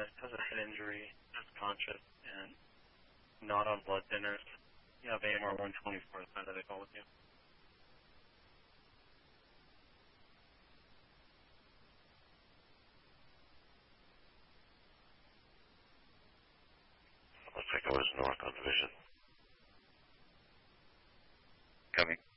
dentist, has a head injury, is conscious, and not on blood thinners. You have AMR 124, that's that I call with you. Looks like it was north on Division. Coming.